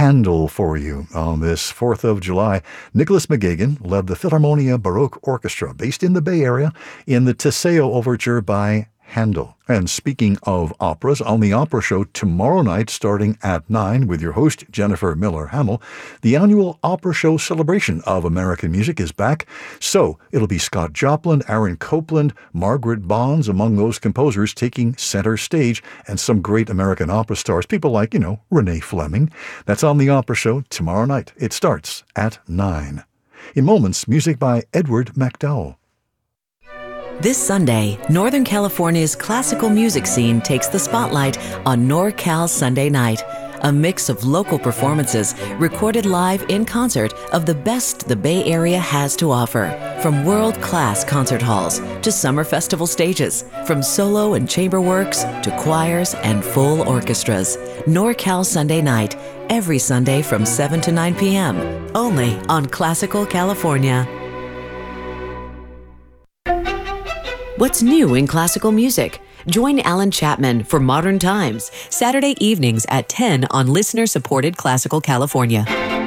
Handel for you on this 4th of July. Nicholas McGagan led the Philharmonia Baroque Orchestra, based in the Bay Area, in the Teseo Overture by Handel. And speaking of operas, on the Opera Show tomorrow night starting at 9 with your host Jennifer Miller-Hamill, the annual Opera Show celebration of American music is back. So it'll be Scott Joplin, Aaron Copland, Margaret Bonds among those composers taking center stage, and some great American opera stars, people like, Renee Fleming. That's on the Opera Show tomorrow night. It starts at 9. In moments, music by Edward MacDowell. This Sunday, Northern California's classical music scene takes the spotlight on NorCal Sunday Night, a mix of local performances recorded live in concert of the best the Bay Area has to offer. From world-class concert halls to summer festival stages, from solo and chamber works to choirs and full orchestras. NorCal Sunday Night, every Sunday from 7 to 9 p.m., only on Classical California. What's new in classical music? Join Alan Chapman for Modern Times, Saturday evenings at 10 on listener-supported Classical California.